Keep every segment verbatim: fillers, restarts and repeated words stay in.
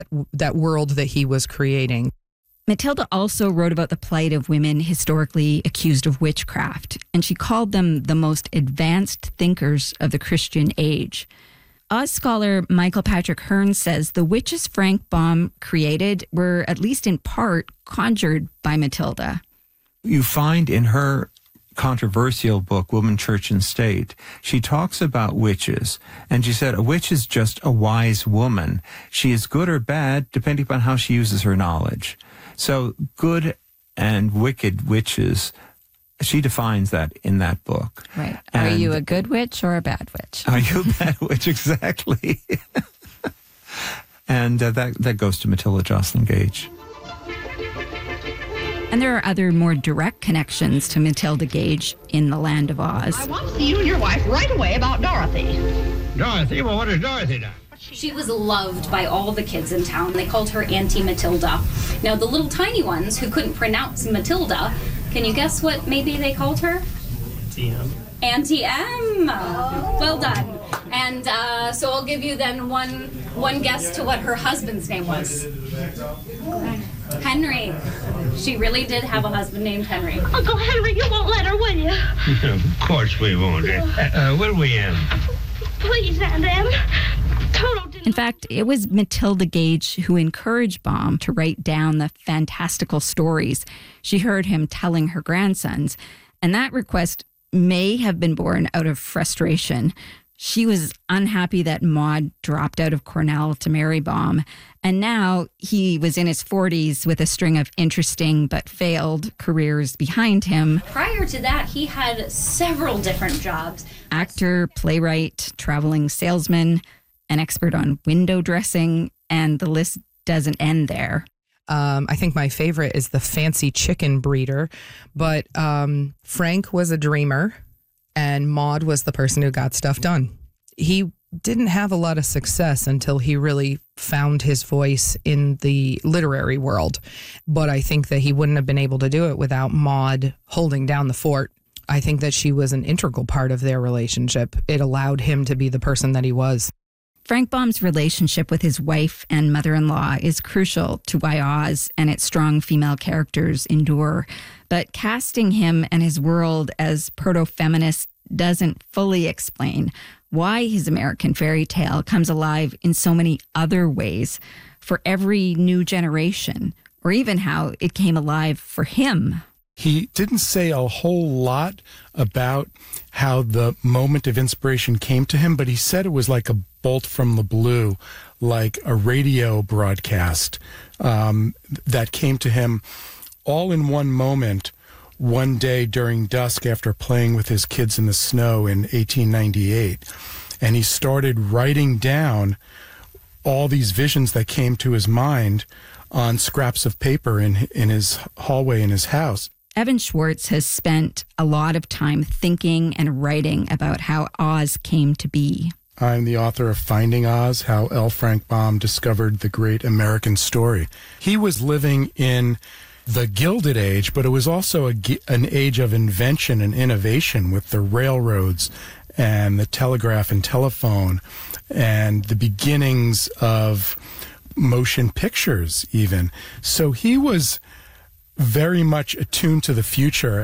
that world that he was creating. Matilda also wrote about the plight of women historically accused of witchcraft, and she called them the most advanced thinkers of the Christian age. Oz scholar Michael Patrick Hearn says the witches Frank Baum created were, at least in part, conjured by Matilda. You find in her controversial book, Woman, Church, and State, she talks about witches, and she said a witch is just a wise woman. She is good or bad, depending upon how she uses her knowledge. So good and wicked witches, she defines that in that book. Right. Are and you a good witch or a bad witch? Are you a bad witch? Exactly. and uh, that, that goes to Matilda Joslyn Gage. And there are other more direct connections to Matilda Gage in the Land of Oz. I want to see you and your wife right away about Dorothy. Dorothy? Well, what has Dorothy done? She was loved by all the kids in town. They called her Auntie Matilda. Now, the little tiny ones who couldn't pronounce Matilda, can you guess what maybe they called her? Auntie M. Auntie M. Well done. And uh, so I'll give you then one one guess to what her husband's name was. Henry. She really did have a husband named Henry. Uncle Henry, you won't let her, will you? Of course we won't. Uh, will we, Em? Please, Aunt Em. In fact, it was Matilda Gage who encouraged Baum to write down the fantastical stories she heard him telling her grandsons, and that request may have been born out of frustration. She was unhappy that Maud dropped out of Cornell to marry Baum, and now he was in his forties with a string of interesting but failed careers behind him. Prior to that, he had several different jobs. Actor, playwright, traveling salesman, an expert on window dressing, and the list doesn't end there. Um, I think my favorite is the fancy chicken breeder, but um, Frank was a dreamer and Maud was the person who got stuff done. He didn't have a lot of success until he really found his voice in the literary world, but I think that he wouldn't have been able to do it without Maud holding down the fort. I think that she was an integral part of their relationship. It allowed him to be the person that he was. Frank Baum's relationship with his wife and mother-in-law is crucial to why Oz and its strong female characters endure. But casting him and his world as proto-feminist doesn't fully explain why his American fairy tale comes alive in so many other ways for every new generation, or even how it came alive for him. He didn't say a whole lot about how the moment of inspiration came to him, but he said it was like a bolt from the blue, like a radio broadcast um, that came to him all in one moment, one day during dusk after playing with his kids in the snow in eighteen ninety-eight. And he started writing down all these visions that came to his mind on scraps of paper in in his hallway in his house. Evan Schwartz has spent a lot of time thinking and writing about how Oz came to be. I'm the author of Finding Oz, How L. Frank Baum Discovered the Great American Story. He was living in the Gilded Age, but it was also a, an age of invention and innovation with the railroads and the telegraph and telephone and the beginnings of motion pictures even. So he was very much attuned to the future.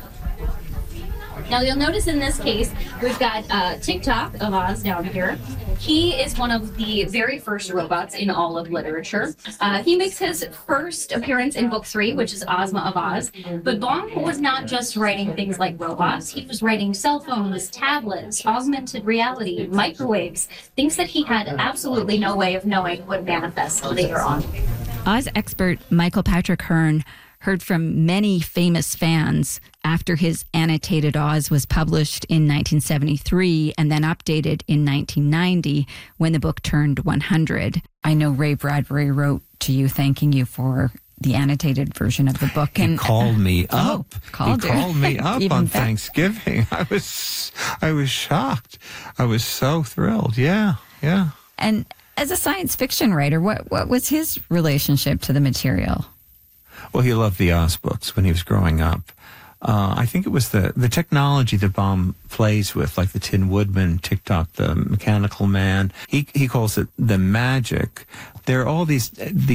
Now, you'll notice in this case, we've got uh, Tick-Tock of Oz down here. He is one of the very first robots in all of literature. Uh, he makes his first appearance in book three, which is Ozma of Oz. But Baum was not just writing things like robots. He was writing cell phones, tablets, augmented reality, microwaves, things that he had absolutely no way of knowing would manifest later on. Oz expert Michael Patrick Hearn heard from many famous fans after his annotated Oz was published in nineteen seventy-three and then updated in nineteen ninety when the book turned one hundred. I know Ray Bradbury wrote to you thanking you for the annotated version of the book. And he called me oh, up. Called he called me up on better. Thanksgiving. I was, I was shocked. I was so thrilled. Yeah, yeah. And as a science fiction writer, what, what was his relationship to the material? Well, he loved the Oz books when he was growing up. Uh, I think it was the, the technology that Baum plays with, like the Tin Woodman, Tick-Tock, the Mechanical Man. He he calls it the magic. There are all these, these